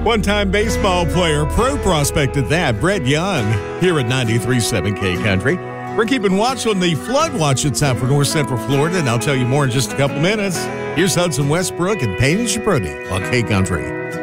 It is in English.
One-time baseball player, pro prospect at that, Brett Young, here at 93.7 K Country. We're keeping watch on the flood watch that's out for North Central Florida, and I'll tell you more in just a couple minutes. Here's Hudson Westbrook and Payne and Chaproti on K Country.